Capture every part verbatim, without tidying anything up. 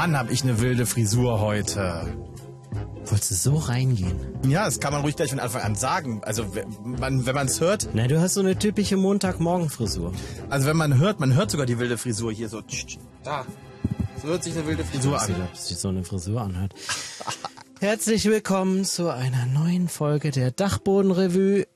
Mann, hab ich eine wilde Frisur heute. Wolltest du so reingehen? Ja, das kann man ruhig gleich von Anfang an sagen. Also wenn man wenn man es hört... Na, du hast so eine typische Montagmorgen-Frisur. Also wenn man hört, man hört sogar die wilde Frisur hier so. Da. So hört sich eine wilde Frisur an. Ob sich so eine Frisur anhört. Herzlich willkommen zu einer neuen Folge der Dachboden-Revue.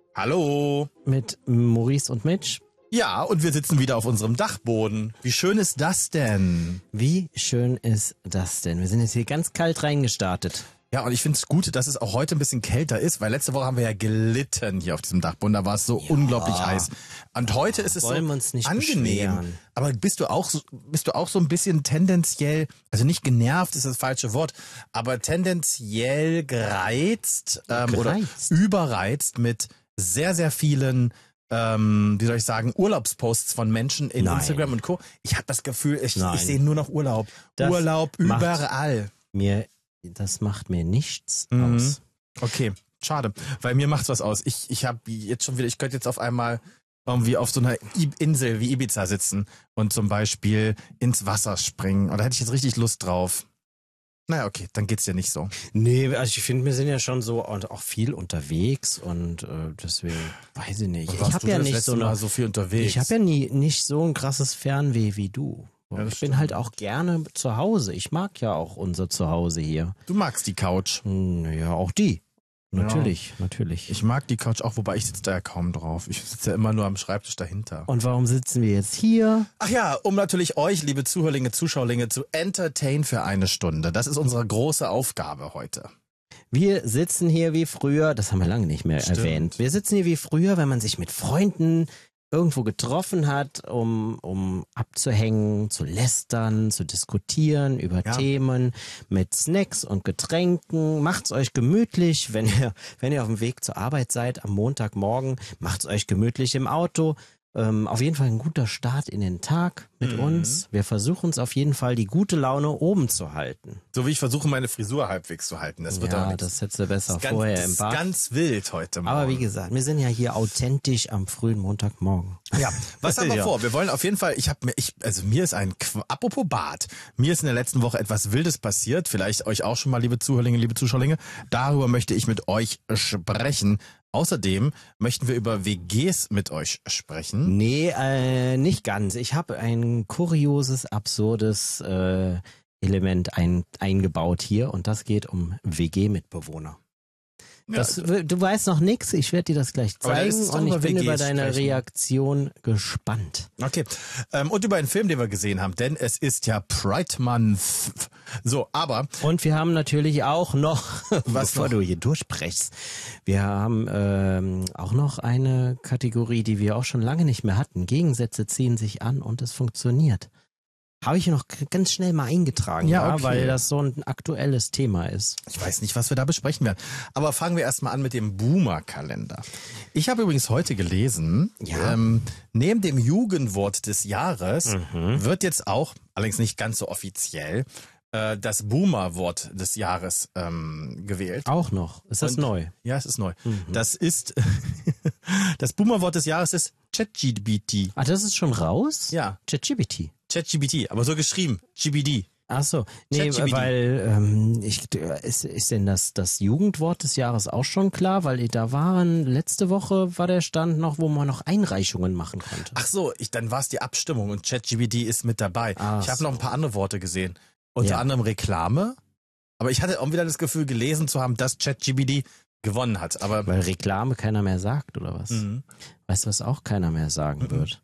Hallo. Mit Maurice und Mitch. Ja, und wir sitzen wieder auf unserem Dachboden. Wie schön ist das denn? Wie schön ist das denn? Wir sind jetzt hier ganz kalt reingestartet. Ja, und ich finde es gut, dass es auch heute ein bisschen kälter ist, weil letzte Woche haben wir ja gelitten hier auf diesem Dachboden. Da war es so ja. unglaublich heiß. Und heute ist es Wollen so wir uns nicht angenehm. Beschweren. Aber bist du auch so, bist du auch so ein bisschen tendenziell, also nicht genervt ist das falsche Wort, aber tendenziell gereizt, ähm, oder überreizt mit sehr, sehr vielen Ähm, wie soll ich sagen, Urlaubsposts von Menschen in Nein. Instagram und Co. Ich habe das Gefühl, ich, ich sehe nur noch Urlaub. Das Urlaub überall. Mir, das macht mir nichts mhm. aus. Okay, schade. Weil mir macht's was aus. Ich, ich habe jetzt schon wieder, ich könnte jetzt auf einmal irgendwie auf so einer Insel wie Ibiza sitzen und zum Beispiel ins Wasser springen. Und da hätte ich jetzt richtig Lust drauf. Naja, okay, dann geht's dir nicht so. Nee, also ich finde, wir sind ja schon so und auch viel unterwegs und äh, deswegen, weiß ich nicht. Ich habe ja nicht so, eine, so viel unterwegs. Ich habe ja nie nicht so ein krasses Fernweh wie du. Ja, ich bin halt auch gerne zu Hause. Ich mag ja auch unser Zuhause hier. Du magst die Couch. Ja, auch die. Natürlich, ja. natürlich. Ich mag die Couch auch, wobei ich sitze da ja kaum drauf. Ich sitze ja immer nur am Schreibtisch dahinter. Und warum sitzen wir jetzt hier? Ach ja, um natürlich euch, liebe Zuhörlinge, Zuschauerlinge, zu entertain für eine Stunde. Das ist unsere große Aufgabe heute. Wir sitzen hier wie früher, das haben wir lange nicht mehr Stimmt. erwähnt. Wir sitzen hier wie früher, wenn man sich mit Freunden irgendwo getroffen hat, um um abzuhängen, zu lästern, zu diskutieren über ja. Themen mit Snacks und Getränken. Macht's euch gemütlich, wenn ihr wenn ihr auf dem Weg zur Arbeit seid am Montagmorgen. Macht's euch gemütlich im Auto. Ähm, auf jeden Fall ein guter Start in den Tag mit mhm. uns. Wir versuchen es auf jeden Fall, die gute Laune oben zu halten. So wie ich versuche, meine Frisur halbwegs zu halten. Das wird ja, auch das hättest du besser das vorher ganz, im Bad. Das ist ganz wild heute Morgen. Aber wie gesagt, wir sind ja hier authentisch am frühen Montagmorgen. Ja, was haben wir ja. vor? Wir wollen auf jeden Fall, ich habe mir, ich, also mir ist ein, apropos Bad, mir ist in der letzten Woche etwas Wildes passiert. Vielleicht euch auch schon mal, liebe Zuhörlinge, liebe Zuschauerlinge. Darüber möchte ich mit euch sprechen. Außerdem möchten wir über W Gs mit euch sprechen. Nee, äh, nicht ganz. Ich habe ein kurioses, absurdes äh, Element ein, eingebaut hier und das geht um W G-Mitbewohner. Das, ja, du weißt noch nichts, ich werde dir das gleich zeigen das und ich bin W Gs über deine sprechen. Reaktion gespannt. Okay, ähm, und über einen Film, den wir gesehen haben, denn es ist ja Pride Month. So, aber... Und wir haben natürlich auch noch, was bevor noch? du hier durchsprichst, wir haben ähm, auch noch eine Kategorie, die wir auch schon lange nicht mehr hatten. Gegensätze ziehen sich an und es funktioniert. Habe ich noch ganz schnell mal eingetragen, ja, okay. weil das so ein aktuelles Thema ist. Ich weiß nicht, was wir da besprechen werden. Aber fangen wir erstmal an mit dem Boomer-Kalender. Ich habe übrigens heute gelesen, ja. ähm, neben dem Jugendwort des Jahres mhm. wird jetzt auch, allerdings nicht ganz so offiziell, äh, das Boomer-Wort des Jahres ähm, gewählt. Auch noch? Ist das Und, neu? Ja, es ist neu. Mhm. Das ist, das Boomer-Wort des Jahres ist ChatGPT. Ah, das ist schon raus? Ja. ChatGPT. ChatGPT, aber so geschrieben, G B D. Ach so, nee, weil ähm, ich, ist, ist denn das das Jugendwort des Jahres auch schon klar? Weil da waren, letzte Woche war der Stand noch, wo man noch Einreichungen machen konnte. Ach so, ich, dann war es die Abstimmung und ChatGPT ist mit dabei. Ach ich habe so. noch ein paar andere Worte gesehen. Unter ja. anderem Reklame. Aber ich hatte auch wieder das Gefühl, gelesen zu haben, dass ChatGPT gewonnen hat. Aber weil Reklame keiner mehr sagt, oder was? Mhm. Weißt du, was auch keiner mehr sagen Mhm. wird?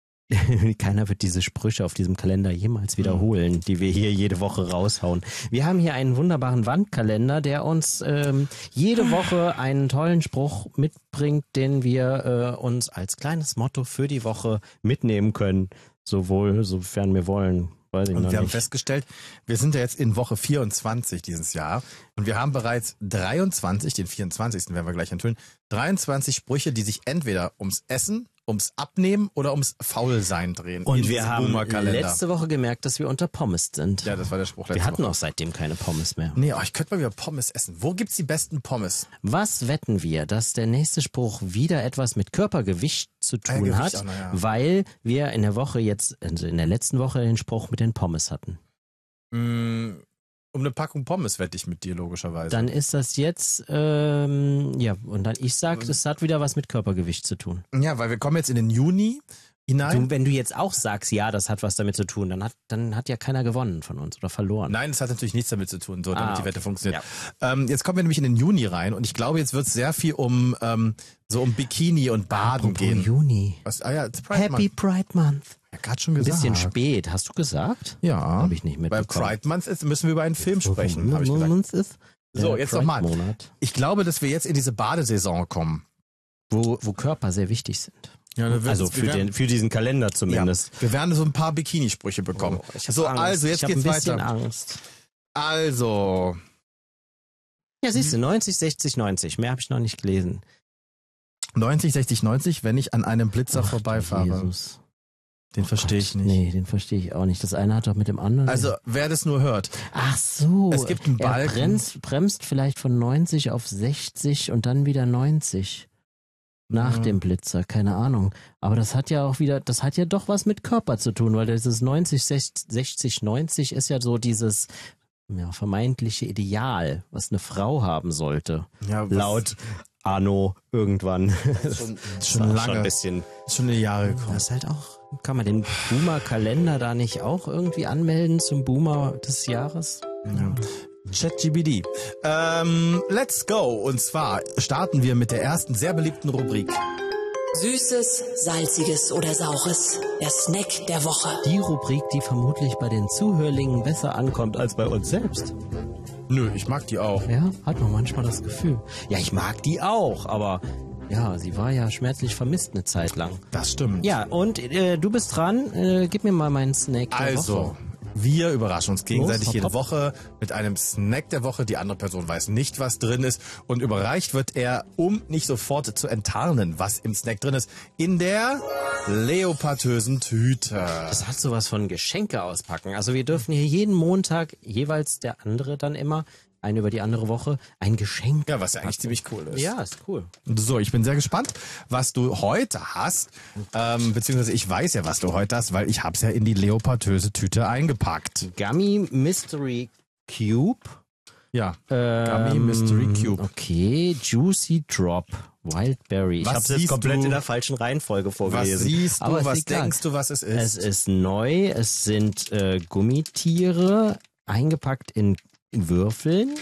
Keiner wird diese Sprüche auf diesem Kalender jemals wiederholen, die wir hier jede Woche raushauen. Wir haben hier einen wunderbaren Wandkalender, der uns ähm, jede Woche einen tollen Spruch mitbringt, den wir äh, uns als kleines Motto für die Woche mitnehmen können. Sowohl, sofern wir wollen. Weiß ich und noch wir haben nicht. festgestellt, wir sind ja jetzt in Woche vierundzwanzig dieses Jahr und wir haben bereits dreiundzwanzig, den vierundzwanzigsten werden wir gleich enthüllen, dreiundzwanzig Sprüche, die sich entweder ums Essen, ums Abnehmen oder ums Faulsein drehen. Und wir haben letzte Woche gemerkt, dass wir unter Pommes sind. Ja, das war der Spruch letzte Wir hatten Woche. auch seitdem keine Pommes mehr. Nee, oh, ich könnte mal wieder Pommes essen. Wo gibt's die besten Pommes? Was wetten wir, dass der nächste Spruch wieder etwas mit Körpergewicht zu tun Ah, Gewicht hat, auch noch, ja. weil wir in der Woche jetzt, also in der letzten Woche den Spruch mit den Pommes hatten. Mm, um eine Packung Pommes wette ich mit dir, logischerweise. Dann ist das jetzt, ähm, ja, und dann ich sag, das hat wieder was mit Körpergewicht zu tun. Ja, weil wir kommen jetzt in den Juni hinein. Du, wenn du jetzt auch sagst, ja, das hat was damit zu tun, dann hat, dann hat ja keiner gewonnen von uns oder verloren. Nein, das hat natürlich nichts damit zu tun, so damit Ah, die Wette funktioniert. Ja. Ähm, jetzt kommen wir nämlich in den Juni rein und ich glaube, jetzt wird es sehr viel um ähm, so um Bikini und Baden Apropos gehen. Juni. Was? Ah ja, it's Pride Happy Month. Pride Month. Ja, gerade schon Ein gesagt. bisschen spät, hast du gesagt? Ja. Habe ich nicht Bei mitbekommen. Pride Month ist, müssen wir über einen Film sprechen, habe ich gesagt. Ist So, jetzt nochmal. Monat, Ich glaube, dass wir jetzt in diese Badesaison kommen. wo, wo Körper sehr wichtig sind. Ja, dann Also wird's- für, wir werden- den, für diesen Kalender zumindest. Ja, wir werden so ein paar Bikini-Sprüche bekommen. Oh, ich hab so, Angst. also jetzt ich hab geht's ein bisschen weiter. Angst. Also, Ja, siehst du, neunzig, sechzig, neunzig. Mehr habe ich noch nicht gelesen. neunzig, sechzig, neunzig, wenn ich an einem Blitzer Ach, vorbeifahre. Jesus. Den Oh verstehe Gott, ich nicht. Nee, den verstehe ich auch nicht. Das eine hat doch mit dem anderen. Also, wer das nur hört. Ach so. Es gibt einen er Balken. bremst, bremst vielleicht von neunzig auf sechzig und dann wieder neunzig. Nach Ja. dem Blitzer, keine Ahnung. Aber das hat ja auch wieder, das hat ja doch was mit Körper zu tun, weil dieses neunzig, sechzig, neunzig ist ja so dieses ja, vermeintliche Ideal, was eine Frau haben sollte. Ja, was- Laut Arno irgendwann. Schon, Das schon war lange. Schon ein bisschen. Schon eine Jahre gekommen. Das ist halt auch, kann man den Boomer-Kalender da nicht auch irgendwie anmelden zum Boomer des Jahres? Ja. ChatGPT. Ähm, let's go. Und zwar starten wir mit der ersten sehr beliebten Rubrik. Süßes, salziges oder saures. Der Snack der Woche. Die Rubrik, die vermutlich bei den Zuhörlingen besser ankommt als bei uns selbst. Nö, ich mag die auch. Ja, hat man manchmal das Gefühl. Ja, ich mag die auch, aber ja, sie war ja schmerzlich vermisst eine Zeit lang. Das stimmt. Ja, und äh, du bist dran. Äh, gib mir mal meinen Snack der Also, Woche. wir überraschen uns gegenseitig Los, jede hopp, hopp. Woche mit einem Snack der Woche. Die andere Person weiß nicht, was drin ist. Und überreicht wird er, um nicht sofort zu enttarnen, was im Snack drin ist, in der leopardösen Tüte. Das hat sowas von Geschenke auspacken. Also wir dürfen hier jeden Montag jeweils der andere dann immer, eine über die andere Woche, ein Geschenk. Ja, was ja eigentlich ziemlich cool ist. Ja, ist cool. So, ich bin sehr gespannt, was du heute hast. Ähm, beziehungsweise ich weiß ja, was du heute hast, weil ich hab's ja in die leopardöse Tüte eingepackt. Gummy Mystery Cube. Ja, Ähm, Gummy Mystery Cube. Okay, Juicy Drop. Wildberry. Ich Was habe es jetzt siehst komplett du? in der falschen Reihenfolge Was vorgelesen. siehst du, Aber ist was egal. denkst du, was es ist? Es ist neu. Es sind äh, Gummitiere eingepackt in Würfeln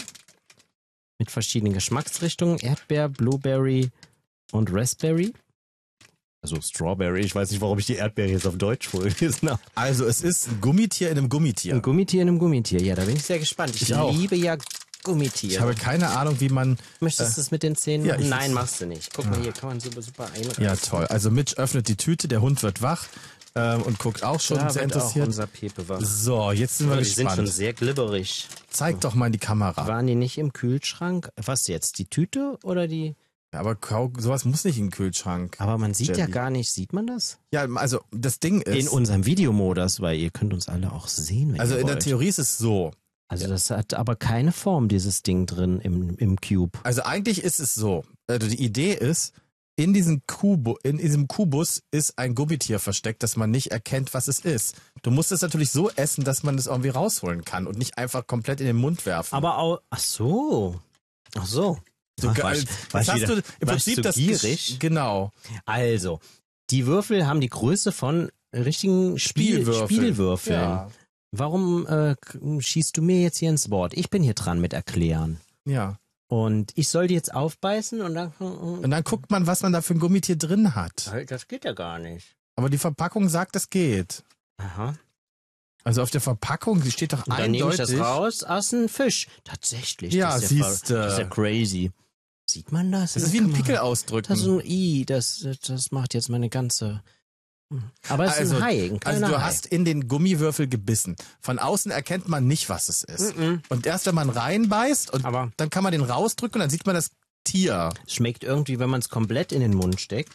mit verschiedenen Geschmacksrichtungen. Erdbeer, Blueberry und Raspberry. Also Strawberry. Ich weiß nicht, warum ich die Erdbeere jetzt auf Deutsch vorgelesen habe. Also es ist ein Gummitier in einem Gummitier. Ein Gummitier in einem Gummitier. Ja, da bin ich sehr gespannt. Ich, Ich auch. liebe ja Gummitiere. Ich habe keine Ahnung, wie man... Möchtest du das mit den Zähnen ja, machen? ich- Nein, machst du nicht. Guck mal, hier kann man super, super einreißen. Ja, toll. Also Mitch öffnet die Tüte, der Hund wird wach ähm, und guckt auch schon Da sehr wird auch interessiert. unser Pepe wach. So, jetzt sind wir Die sind schon gespannt. sehr glibberig. Zeig doch mal in die Kamera. Waren die nicht im Kühlschrank? Was jetzt? Die Tüte oder die? Ja, aber Kau- sowas muss nicht in den Kühlschrank. Aber man sieht ja Jelly. gar nicht. Sieht man das? Ja, also das Ding ist... In unserem Videomodus, weil ihr könnt uns alle auch sehen, wenn also ihr in der wollt. Theorie ist es so. Also das hat aber keine Form, dieses Ding drin im, im Cube. Also eigentlich ist es so. Also die Idee ist, in diesem, Kubu, in diesem Kubus ist ein Gummitier versteckt, dass man nicht erkennt, was es ist. Du musst es natürlich so essen, dass man es irgendwie rausholen kann und nicht einfach komplett in den Mund werfen. Aber auch, ach so. Ach so. Du, Ach, ge- warst- jetzt warst hast wieder- du im warst Prinzip du das gierig? Gesch- Genau. Also, die Würfel haben die Größe von richtigen Spiel Spielwürfel. Spielwürfeln. Ja. Warum äh, k- schießt du mir jetzt hier ins Wort? Ich bin hier dran mit erklären. Ja. Und ich soll die jetzt aufbeißen und dann... Und dann guckt man, was man da für ein Gummitier drin hat. Das geht ja gar nicht. Aber die Verpackung sagt, das geht. Aha. Also auf der Verpackung steht doch Und dann nehme ich eindeutig. das raus. Ah, ist ein Fisch. Tatsächlich. Ja, das ist ja, siehste. ver- das ist ja crazy. Sieht man das? Das ist wie Kann ein man- Pickel ausdrücken. Das ist ein I. Das, das macht jetzt meine ganze... Hm. Aber es ist Also- ein Hai. Ein Also kleiner du Hai. hast in den Gummiwürfel gebissen. Von außen erkennt man nicht, was es ist. Mhm. Und erst wenn man reinbeißt und Aber dann kann man den rausdrücken und dann sieht man das Tier. es schmeckt irgendwie, wenn man es komplett in den Mund steckt.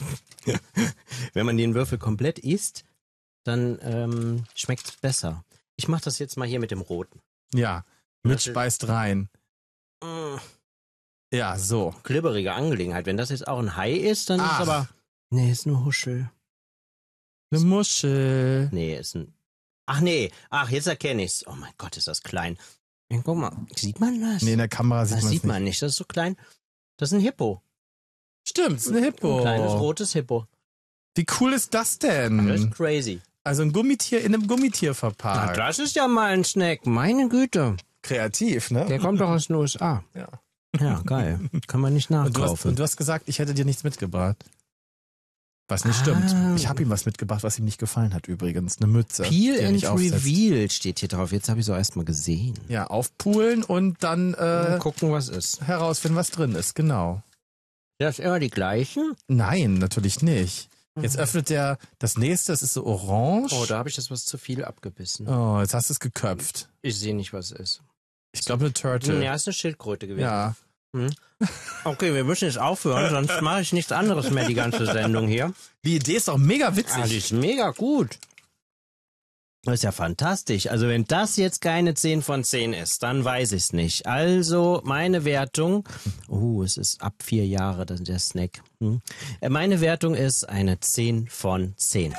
Wenn man den Würfel komplett isst, dann ähm, schmeckt es besser. Ich mache das jetzt mal hier mit dem Roten. Ja. Mitch Das ist- beißt rein. Mm, Ja, so. glibberige Angelegenheit. Wenn das jetzt auch ein Hai ist, dann Ach. ist aber... Nee, ist nur Huschel. Eine Muschel. Nee, ist ein... Ach nee, ach, jetzt erkenne ich's. Oh mein Gott, ist das klein. Ja, guck mal, sieht man das? Nee, in der Kamera sieht das man sieht man nicht. Das ist so klein. Das ist ein Hippo. Stimmt, ist ein Hippo. Ein kleines rotes Hippo. Wie cool ist das denn? Das ist crazy. Also ein Gummitier in einem Gummitier Na, verpackt. das ist ja mal ein Snack. Meine Güte. Kreativ, ne? Der kommt doch aus den U S A. Ja. Ja, geil. Kann man nicht Und du, hast, nachkaufen. und du hast gesagt, ich hätte dir nichts mitgebracht. Was nicht Ah. stimmt. Ich habe ihm was mitgebracht, was ihm nicht gefallen hat übrigens. Eine Mütze. Peel die er and nicht aufsetzt. Reveal steht hier drauf. Jetzt habe ich so erstmal gesehen. Ja, aufpulen und dann Mal äh, gucken, was ist. herausfinden, was drin ist. Genau. Das immer die gleichen? Nein, natürlich nicht. Jetzt öffnet der das nächste, das ist so orange. Oh, da habe ich das was zu viel abgebissen. Oh, jetzt hast du es geköpft. Ich sehe nicht, was es ist. Ich glaube eine Turtle. Ja, ist eine Schildkröte gewesen. Ja. Hm? Okay, wir müssen jetzt aufhören, sonst mache ich nichts anderes mehr die ganze Sendung hier. Die Idee ist doch mega witzig. Ah, die ist mega gut. Das ist ja fantastisch. Also wenn das jetzt keine zehn von zehn ist, dann weiß ich es nicht. Also meine Wertung, oh, es ist ab vier Jahre das der Snack. Hm. Meine Wertung ist eine zehn von zehn.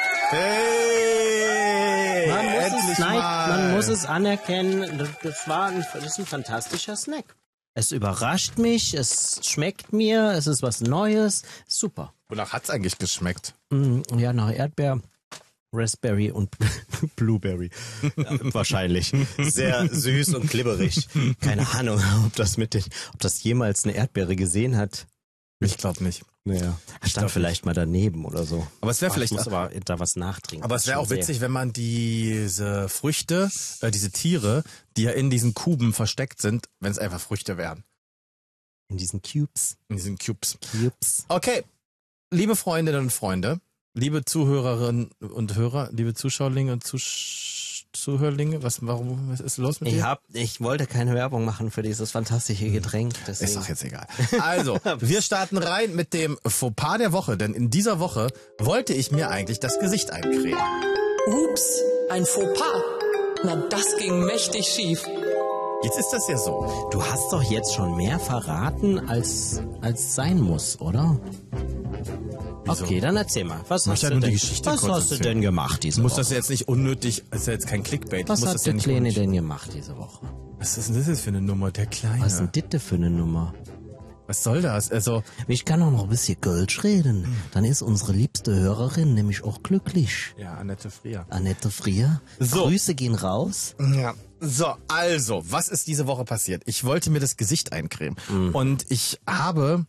Hey, Man muss, es, endlich nein, mal. man muss es anerkennen, das, das, war ein, das ist ein fantastischer Snack. Es überrascht mich, es schmeckt mir, es ist was Neues, super. Wonach hat's eigentlich geschmeckt? Mm, ja, nach Erdbeer, Raspberry und Blueberry. Ja, wahrscheinlich. Sehr süß und glibberig. Keine Ahnung, ob das mit den, ob das jemals eine Erdbeere gesehen hat. Ich glaube nicht. Naja, stand glaub vielleicht mal daneben oder so. Aber es wäre Ach, vielleicht ich muss aber da was nachtrinken. Aber es wäre Schon auch sehr. witzig, wenn man diese Früchte, äh, diese Tiere, die ja in diesen Kuben versteckt sind, wenn es einfach Früchte wären. In diesen Cubes. In diesen Cubes. Cubes. Okay, liebe Freundinnen und Freunde, liebe Zuhörerinnen und Hörer, liebe Zuschauerlinge und Zusch Zuhörlinge, was, warum, was ist los mit Ich dir? hab, ich wollte keine Werbung machen für dieses fantastische Getränk. Deswegen. Ist doch jetzt egal. Also, wir starten rein mit dem Fauxpas der Woche, denn in dieser Woche wollte ich mir eigentlich das Gesicht eincremen. Ups, ein Fauxpas. Na, das ging mächtig schief. Jetzt ist das ja so. Du hast doch jetzt schon mehr verraten, als, als sein muss, oder? Wieso? Okay, dann erzähl mal. Was, Ich hast möchte du, ja nur die denn, Geschichte was kurz hast du erzählen. denn gemacht diese Ich muss Woche? das jetzt nicht unnötig, das ist ja jetzt kein Clickbait. was ich muss hat das der ja nicht Kleine unnötig- denn gemacht diese Woche? Was ist denn das jetzt für eine Nummer, der Kleine? Was ist denn Ditte für eine Nummer? Was soll das? Also, Ich kann auch noch ein bisschen Kölsch reden. Dann ist unsere liebste Hörerin nämlich auch glücklich. ja, Annette Frier. Annette Frier. So. Grüße gehen raus. Ja. So, also, was ist diese Woche passiert? Ich wollte mir das Gesicht eincremen. Und ich habe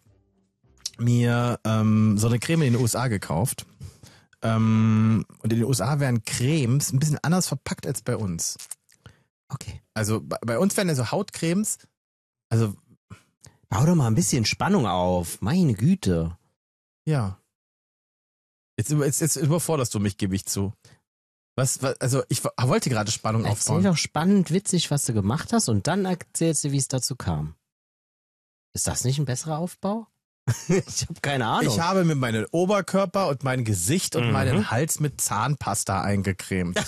mir ähm, so eine Creme in den U S A gekauft. Ähm, und in den U S A werden Cremes ein bisschen anders verpackt als bei uns. Okay. Also bei, bei uns werden ja so Hautcremes, also Bau doch mal ein bisschen Spannung auf. Meine Güte. ja. Jetzt, über- jetzt, jetzt überforderst du mich, gebe ich zu. Was, was, also ich wo- wollte gerade Spannung Erzähl aufbauen. doch spannend, witzig, was du gemacht hast und dann erzählst du, wie es dazu kam. Ist das nicht ein besserer Aufbau? Ich habe keine Ahnung. Ich habe mir meinen Oberkörper und mein Gesicht und Mhm. meinen Hals mit Zahnpasta eingecremt.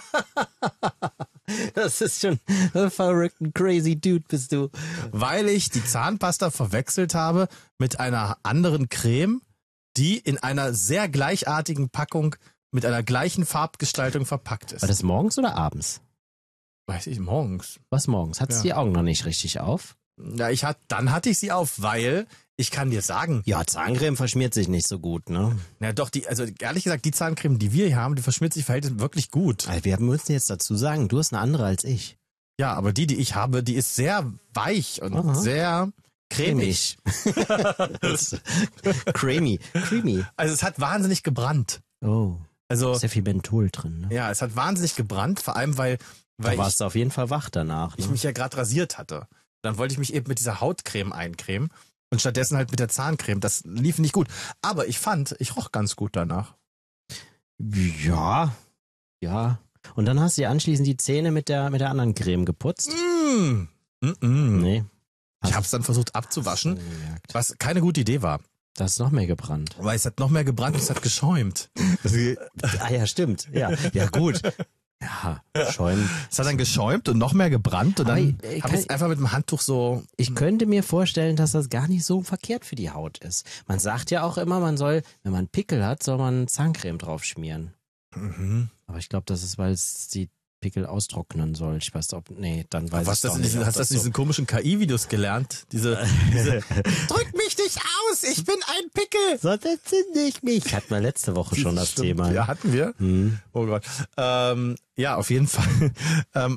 das ist schon ein verrückten crazy Dude bist du. Weil ich die Zahnpasta verwechselt habe mit einer anderen Creme, die in einer sehr gleichartigen Packung mit einer gleichen Farbgestaltung verpackt ist. War das morgens oder abends? Weiß ich, morgens. Was morgens? Hattest Ja. du die Augen noch nicht richtig auf? Ja, ich hat, dann hatte ich sie auf, weil ich kann dir sagen, Ja, Zahncreme verschmiert sich nicht so gut, ne? na doch, die, also ehrlich gesagt, die Zahncreme, die wir hier haben, die verschmiert sich verhältnismäßig wirklich gut. Also wir müssen jetzt dazu sagen, du hast eine andere als ich. Ja, aber die, die ich habe, die ist sehr weich und Aha. sehr cremig. Das- Creamy. Creamy. Also es hat wahnsinnig gebrannt. Oh. Also Sehr viel Menthol drin, ne? ja, es hat wahnsinnig gebrannt, vor allem weil, weil Da ich, warst du auf jeden Fall wach danach. ich Ne? mich ja gerade rasiert hatte. Dann wollte ich mich eben mit dieser Hautcreme eincremen und stattdessen halt mit der Zahncreme. Das lief nicht gut. Aber ich fand, ich roch ganz gut danach. Ja. Ja. Und dann hast du dir anschließend die Zähne mit der, mit der anderen Creme geputzt? Mm. Mm -mm. Nee. Ich habe es dann versucht abzuwaschen, Hast du gemerkt. was keine gute Idee war. Da ist noch mehr gebrannt. Weil es hat noch mehr gebrannt und es hat geschäumt. Ah ja, stimmt. Ja, ja gut. Ja, schäumen. Es hat dann geschäumt und noch mehr gebrannt und Aber dann ich- ich habe ich es kann- einfach mit dem Handtuch so... Ich könnte mir vorstellen, dass das gar nicht so verkehrt für die Haut ist. Man sagt ja auch immer, man soll, wenn man Pickel hat, soll man Zahncreme drauf schmieren. Mhm. Aber ich glaube, das ist, weil es die Pickel austrocknen soll. Ich weiß ob, nee, dann weiß was ich das doch in diesen, nicht. hast du das in diesen komischen K I-Videos gelernt? Diese, diese drück mich nicht aus, ich bin ein Pickel. Sonst entzünde ich mich. Hatten wir letzte Woche schon das Stimmt. Thema. Ja, hatten wir. Hm. Oh Gott. Ähm, ja, auf jeden Fall. ähm,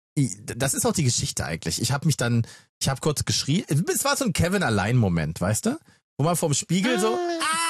das ist auch die Geschichte eigentlich. Ich habe mich dann, ich habe kurz geschrien. Es war so ein Kevin-Allein-Moment, weißt du? Wo man vorm Spiegel so,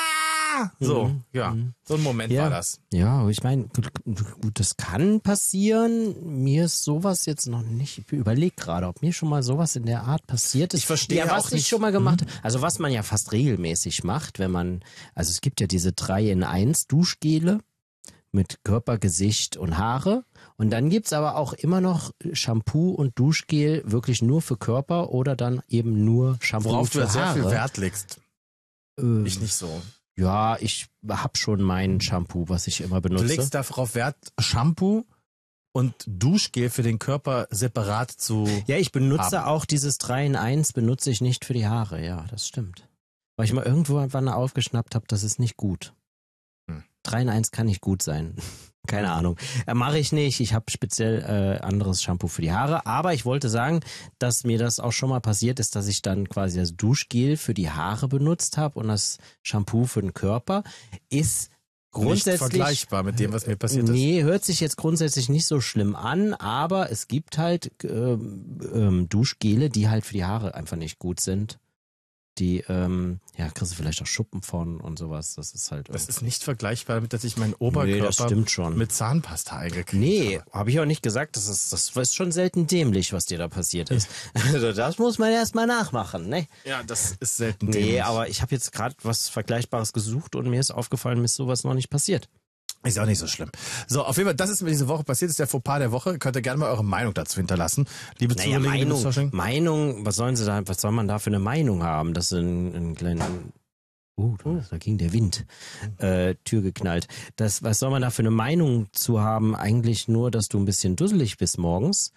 ah! So, Mhm. ja, Mhm. so ein Moment Ja. war das. Ja, ich meine, gut, gut, das kann passieren. Mir ist sowas jetzt noch nicht, ich überlege gerade, ob mir schon mal sowas in der Art passiert ist. Ich verstehe ja, was auch ich nicht- schon mal gemacht habe. Also was man ja fast regelmäßig macht, wenn man, also es gibt ja diese drei in eins Duschgele mit Körper, Gesicht und Haare. Und dann gibt's aber auch immer noch Shampoo und Duschgel wirklich nur für Körper oder dann eben nur Shampoo Worauf du für ja sehr Haare. viel Wert legst. Ähm, Ich nicht so. Ja, ich hab schon mein Shampoo, was ich immer Du benutze. legst darauf Wert, Shampoo und Duschgel für den Körper separat zu... Ja, ich benutze haben. auch dieses drei in eins, benutze ich nicht für die Haare. Ja, das stimmt. Weil ich mal irgendwann aufgeschnappt habe, das ist nicht gut. Hm. drei in eins kann nicht gut sein. Keine Ahnung. Äh, Mache ich nicht. Ich habe speziell äh, anderes Shampoo für die Haare. Aber ich wollte sagen, dass mir das auch schon mal passiert ist, dass ich dann quasi das Duschgel für die Haare benutzt habe und das Shampoo für den Körper. Ist Nicht grundsätzlich vergleichbar mit dem, was mir passiert ist. Nee, hört sich jetzt grundsätzlich nicht so schlimm an, aber es gibt halt ähm, ähm, Duschgele, die halt für die Haare einfach nicht gut sind. Die, ähm, ja, kriegst du vielleicht auch Schuppen von und sowas. Das ist halt. Das ist nicht vergleichbar damit, dass ich meinen nee, das Oberkörper stimmt schon. mit Zahnpasta eingekriegt Nee, habe. habe ich auch nicht gesagt. Das ist, das ist schon selten dämlich, was dir da passiert ist. Also das muss man erst mal nachmachen, ne? Ja, das ist selten Nee, dämlich. aber ich habe jetzt gerade was Vergleichbares gesucht und mir ist aufgefallen, mir ist sowas noch nicht passiert. Ist auch nicht so schlimm. So, auf jeden Fall, das ist mir diese Woche passiert, ist der Fauxpas der Woche. Könnt ihr gerne mal eure Meinung dazu hinterlassen. Liebe Naja, Zuhörer, liebe Meinung, Zuschauer. Meinung, was sollen sie da, was soll man da für eine Meinung haben? Das ist ein, ein kleiner, oh, da, da ging der Wind, äh, Tür geknallt. Das, was soll man da für eine Meinung zu haben? Eigentlich nur, dass du ein bisschen dusselig bist morgens.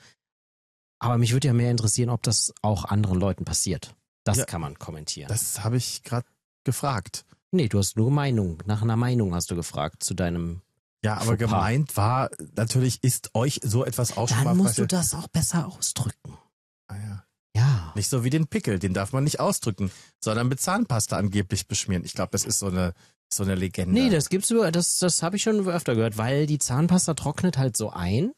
Aber mich würde ja mehr interessieren, ob das auch anderen Leuten passiert. Das Ja. kann man kommentieren. Das habe ich gerade gefragt. nee, du hast nur Meinung. Nach einer Meinung hast du gefragt zu deinem. Ja, aber Fauxpas. gemeint war, natürlich ist euch so etwas auch schon mal Dann musst du passiert. das auch besser ausdrücken. Ah, ja. Ja. Nicht so wie den Pickel, den darf man nicht ausdrücken, sondern mit Zahnpasta angeblich beschmieren. Ich glaube, das ist so eine, so eine Legende. Nee, das gibt's über, das, das habe ich schon öfter gehört, weil die Zahnpasta trocknet halt so ein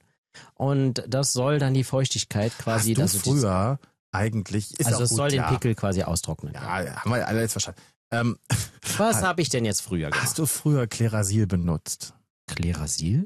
und das soll dann die Feuchtigkeit quasi. Hast du also die- früher eigentlich, ist also auch es gut, soll den ja. Pickel quasi austrocknen. Ja, haben wir alle jetzt verstanden. Ähm, Was habe ich denn jetzt früher gemacht? hast du früher Klerasil benutzt? Klerasil?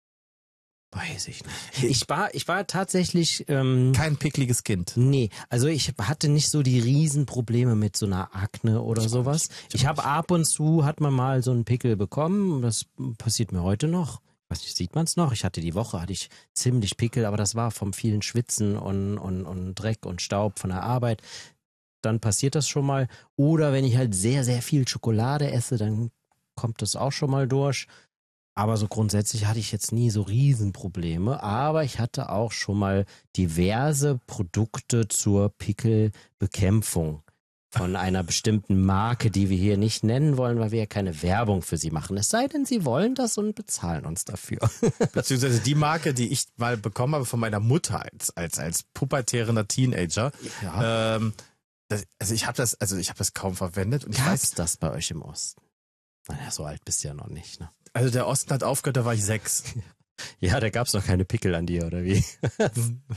Weiß ich nicht. Ich war, ich war tatsächlich. Ähm, Kein pickliges Kind. Nee, also ich hatte nicht so die Riesenprobleme mit so einer Akne oder Ich auch sowas. nicht. Ich Ich auch habe nicht. ab und zu, hat man mal so einen Pickel bekommen. Das passiert mir heute noch. Ich weiß nicht, sieht man es noch? Ich hatte die Woche, hatte ich ziemlich Pickel, aber das war vom vielen Schwitzen und, und, und Dreck und Staub von der Arbeit. Dann passiert das schon mal. Oder wenn ich halt sehr, sehr viel Schokolade esse, dann kommt das auch schon mal durch. Aber so grundsätzlich hatte ich jetzt nie so Riesenprobleme. Aber ich hatte auch schon mal diverse Produkte zur Pickelbekämpfung von einer bestimmten Marke, die wir hier nicht nennen wollen, weil wir ja keine Werbung für sie machen. Es sei denn, sie wollen das und bezahlen uns dafür. Beziehungsweise die Marke, die ich mal bekommen habe von meiner Mutter als, als, als pubertärender Teenager. Ja. Ähm, das, also ich habe das, also ich habe das kaum verwendet und ich weiß, Gab's das bei euch im Osten? Naja, so alt bist du ja noch nicht, ne? also der Osten hat aufgehört, da war ich sechs. Ja, da gab's noch keine Pickel an dir, oder wie?